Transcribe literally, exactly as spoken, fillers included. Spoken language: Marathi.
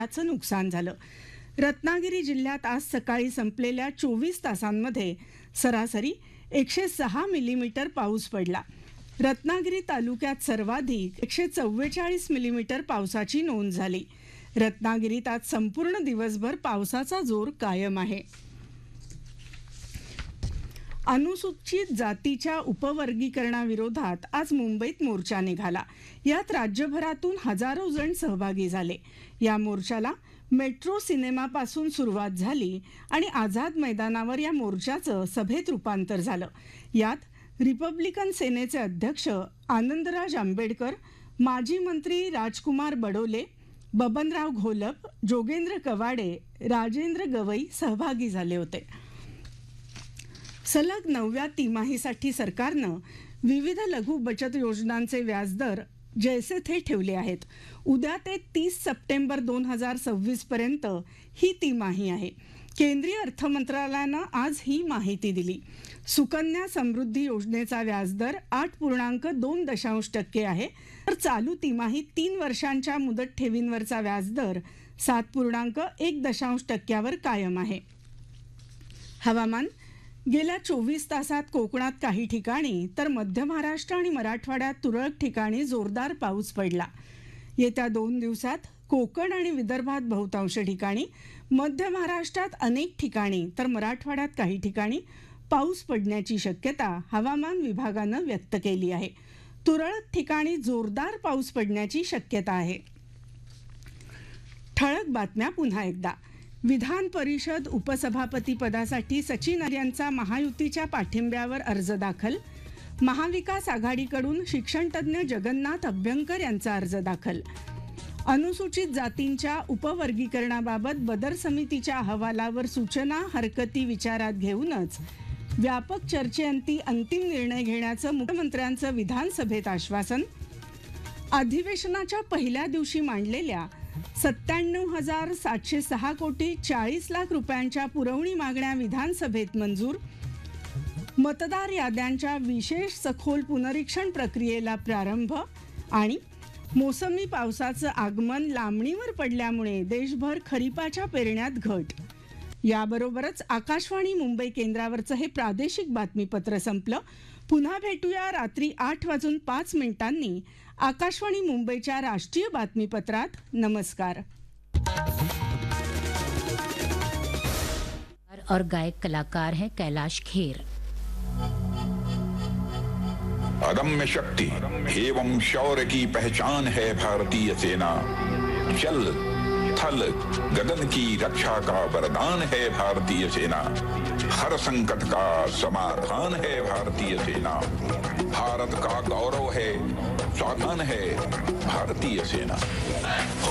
चं नुकसान झालं। रत्नागिरी जिल्ह्यात आज सकाळी संपलेल्या चोवीस तासांमध्ये सरासरी एकशे सहा मिलीमीटर पाऊस पडला। रत्नागिरी तालुक्यात सर्वाधिक एकशे चव्वेचाळीस मिलीमीटर पावसाची नोंद झाली। रत्नागिरीत आज संपूर्ण दिवसभर पावसाचा जोर कायम आहे। अनुसूचित जातीच्या उपवर्गीकरणाविरोधात आज मुंबईत मोर्चा निघाला। यात राज्यभरातून हजारो जण सहभागी झाले। या मोर्चाला मेट्रो सिनेमापासून सुरुवात झाली आणि आझाद मैदानावर या मोर्चाचं सभेत रूपांतर झालं। यात रिपब्लिकन सेनेचे अध्यक्ष आनंदराज आंबेडकर, माजी मंत्री राजकुमार बडोले, बबनराव घोलप, जोगेंद्र कवाडे, राजेंद्र गवई सहभागी झाले होते। सलग नवव्या तिमाहीसाठी सरकारनं विविध लघु बचत योजनांचे व्याजदर जैसे थे ठेवले आहेत। उद्या ते तीस सप्टेंबर दोन हजार सव्वीस पर्यंत ही तिमाही आहे। केंद्रीय अर्थ मंत्रालयानं आज ही माहिती दिली। सुकन्या समृद्धी योजनेचा व्याजदर आठ पूर्णांक दोन दशांश टक्के आहे, तर चालू तिमाहीत तीन वर्षांच्या मुदत ठेवींवरचा व्याजदर सात पूर्णांक एक दशांश टक्क्यावर कायम आहे। हवामान। गेल्या चोवीस तासात कोकणात काही ठिकाणी तर मध्य महाराष्ट्र आणि मराठवाड्यात तुरळक ठिकाणी जोरदार पाऊस पडला। येत्या दोन दिवसात कोकण आणि विदर्भात बहुतांश ठिकाणी, मध्य महाराष्ट्रात अनेक ठिकाणी तर मराठवाड्यात काही ठिकाणी पाऊस पडण्याची शक्यता हवामान विभागानं व्यक्त केली आहे। तुरळक ठिकाणी जोरदार पाऊस पडण्याची शक्यता आहे। ठळक बातम्या पुन्हा एकदा। विधान परिषद उपसभापती पदासाठी सचिन यांचा महायुतीच्या पाठिंब्यावर अर्ज दाखल। महाविकास आघाडीकडून शिक्षणतज्ञ जगन्नाथ अभ्यंकर यांचा अर्ज दाखल। अनुसूचित जातींच्या उपवर्गीकरणाबाबत बदर समितीच्या अहवालावर सूचना हरकती विचारात घेऊनच व्यापक चर्चेअंती अंतिम निर्णय घेण्याचं मुख्यमंत्र्यांचं विधानसभेत आश्वासन। अधिवेशनाच्या पहिल्या दिवशी मांडलेल्या सत्त्याण्णव हजार सातशे सहा कोटी चाळीस लाख रुपयांच्या पुरवणी मागण्या विधानसभेत मंजूर। मतदार याद्यांच्या विशेष सखोल पुनरीक्षण प्रक्रियेला प्रारंभ आणि मोसमी पावसाचं आगमन लांबणीवर पडल्यामुळे देशभर खरीपाच्या पेरण्यात घट। याबरोबरच आकाशवाणी मुंबई केंद्रावरचं हे प्रादेशिक बातमीपत्र संपलं। पुन्हा भेटूया रात्री आठ वाजून पाच मिनिटांनी आकाशवाणी मुंबईच्या राष्ट्रीय बातमीपत्रात। नमस्कार। और गायक कलाकार हैं कैलाश खेर। अदम्य शक्ति एवं शौर्य की पहचान है भारतीय सेना। जल थल गगन की रक्षा का वरदान है भारतीय सेना। हर संकट का समाधान है भारतीय सेना। भारत का गौरव है, स्वाभिमान है भारतीय सेना।